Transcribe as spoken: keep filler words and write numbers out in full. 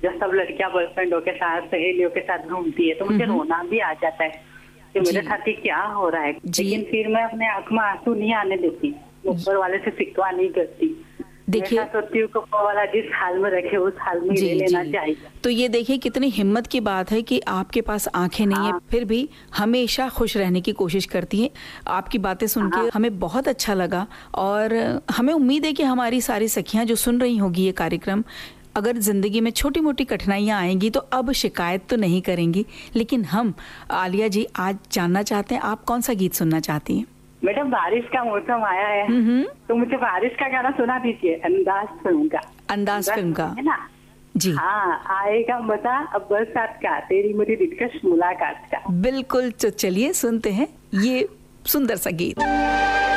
जब सब लड़कियां बॉयफ्रेंडों के साथ सहेलियों के साथ घूमती है तो मुझे रोना भी आ जाता है कि मेरे साथ ये क्या हो रहा है। लेकिन फिर मैं अपने आंख में आंसू नहीं आने देती, ऊपर वाले से शिकवा नहीं करती। देखिए सोचती हूँ ऊपर वाला जिस हाल में रखे उस हाल में ले लेना चाहिए। तो ये देखिए कितनी हिम्मत की बात है कि आपके पास आंखें नहीं हाँ। है फिर भी हमेशा खुश रहने की कोशिश करती हैं। आपकी बातें सुन के हाँ। हमें बहुत अच्छा लगा और हमें उम्मीद है कि हमारी सारी सखियां जो सुन रही होगी ये कार्यक्रम, अगर जिंदगी में छोटी मोटी कठिनाइयां आएंगी तो अब शिकायत तो नहीं करेंगी। लेकिन हम आलिया जी आज जानना चाहते हैं आप कौन सा गीत सुनना चाहती हैं? मैडम बारिश का मौसम आया है तो मुझे बारिश का गाना सुना दीजिए, अंदाज फिल्म का। अंदाज फिल्म का है ना जी। हाँ, आएगा मजा अब बरसात का, तेरी मेरी दिलकश मुलाकात का। बिल्कुल, तो चलिए सुनते हैं ये सुंदर सा गीत।